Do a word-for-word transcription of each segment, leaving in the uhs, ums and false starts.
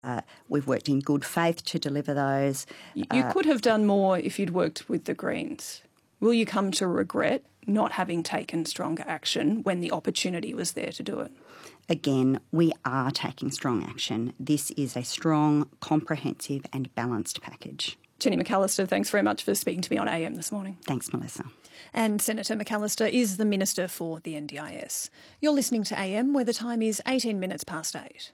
Uh, we've worked in good faith to deliver those. You, you uh, could have done more if you'd worked with the Greens. Will you come to regret not having taken stronger action when the opportunity was there to do it? Again, we are taking strong action. This is a strong, comprehensive and balanced package. Jenny McAllister, thanks very much for speaking to me on A M this morning. Thanks, Melissa. And Senator McAllister is the Minister for the N D I S. You're listening to A M, where the time is eighteen minutes past eight.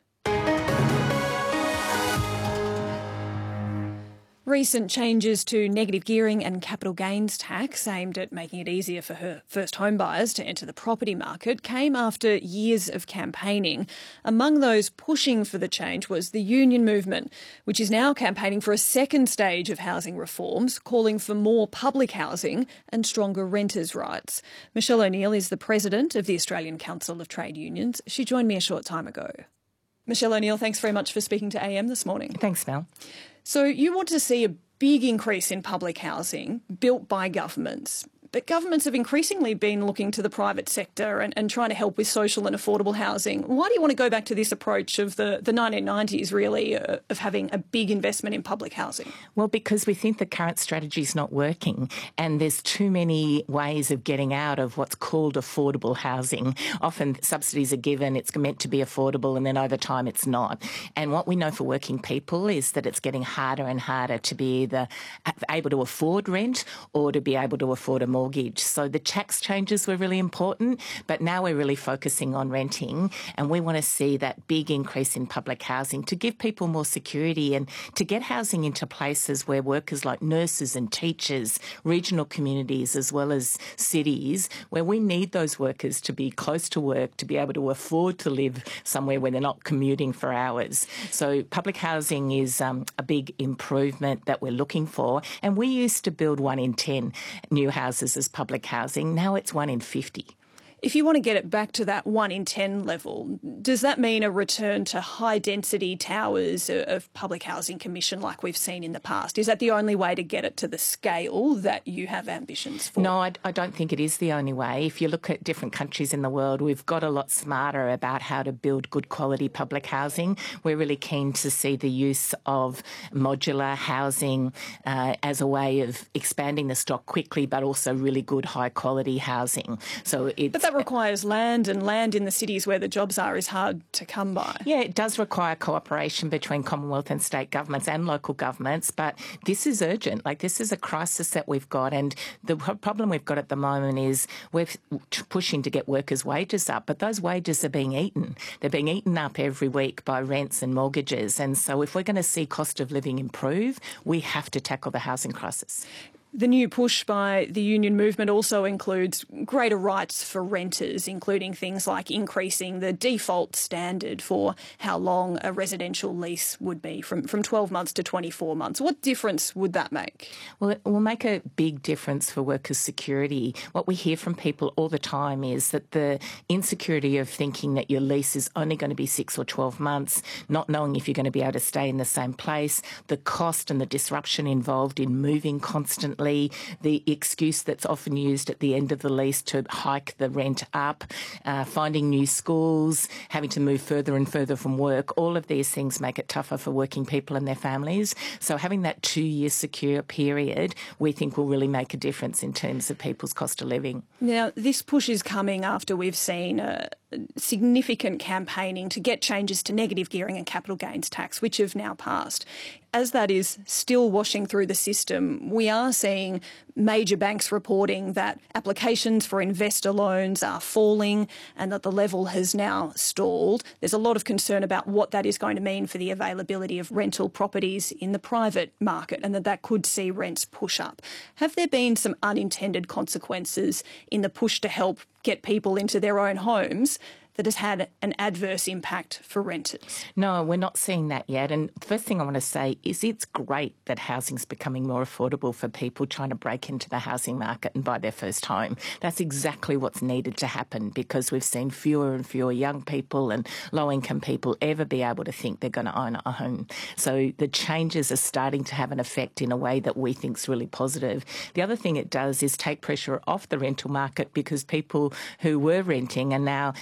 Recent changes to negative gearing and capital gains tax aimed at making it easier for her first home buyers to enter the property market came after years of campaigning. Among those pushing for the change was the union movement, which is now campaigning for a second stage of housing reforms, calling for more public housing and stronger renters' rights. Michelle O'Neill is the president of the Australian Council of Trade Unions. She joined me a short time ago. Michelle O'Neill, thanks very much for speaking to A M this morning. Thanks, Mel. So you want to see a big increase in public housing built by governments, but governments have increasingly been looking to the private sector and, and trying to help with social and affordable housing. Why do you want to go back to this approach of the, the nineteen nineties, really, uh, of having a big investment in public housing? Well, because we think the current strategy is not working and there's too many ways of getting out of what's called affordable housing. Often subsidies are given, it's meant to be affordable, and then over time it's not. And what we know for working people is that it's getting harder and harder to be either able to afford rent or to be able to afford a mortgage. So the tax changes were really important, but now we're really focusing on renting, and we want to see that big increase in public housing to give people more security and to get housing into places where workers like nurses and teachers, regional communities as well as cities, where we need those workers to be close to work, to be able to afford to live somewhere where they're not commuting for hours. So public housing is um, a big improvement that we're looking for, and we used to build one in ten new houses as public housing. Now it's one in fifty. If you want to get it back to that one in ten level, does that mean a return to high-density towers of public housing commission like we've seen in the past? Is that the only way to get it to the scale that you have ambitions for? No, I, I don't think it is the only way. If you look at different countries in the world, we've got a lot smarter about how to build good quality public housing. We're really keen to see the use of modular housing uh, as a way of expanding the stock quickly, but also really good high-quality housing. So it's But that requires land, and land in the cities where the jobs are is hard to come by. Yeah, it does require cooperation between Commonwealth and state governments and local governments, but this is urgent. Like, this is a crisis that we've got, and the problem we've got at the moment is we're pushing to get workers' wages up, but those wages are being eaten. They're being eaten up every week by rents and mortgages, and so if we're going to see cost of living improve, we have to tackle the housing crisis. The new push by the union movement also includes greater rights for renters, including things like increasing the default standard for how long a residential lease would be, from, from twelve months to twenty-four months. What difference would that make? Well, it will make a big difference for workers' security. What we hear from people all the time is that the insecurity of thinking that your lease is only going to be six or twelve months, not knowing if you're going to be able to stay in the same place, the cost and the disruption involved in moving constantly, the excuse that's often used at the end of the lease to hike the rent up, uh, finding new schools, having to move further and further from work. All of these things make it tougher for working people and their families. So having that two-year secure period, we think will really make a difference in terms of people's cost of living. Now, this push is coming after we've seen a significant campaigning to get changes to negative gearing and capital gains tax, which have now passed. As that is still washing through the system, we are seeing major banks reporting that applications for investor loans are falling and that the level has now stalled. There's a lot of concern about what that is going to mean for the availability of rental properties in the private market, and that that could see rents push up. Have there been some unintended consequences in the push to help get people into their own homes that has had an adverse impact for renters? No, we're not seeing that yet. And the first thing I want to say is it's great that housing's becoming more affordable for people trying to break into the housing market and buy their first home. That's exactly what's needed to happen, because we've seen fewer and fewer young people and low-income people ever be able to think they're going to own a home. So the changes are starting to have an effect in a way that we think is really positive. The other thing it does is take pressure off the rental market, because people who were renting are now going to be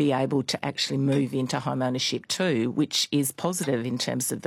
be able to actually move into home ownership too, which is positive in terms of the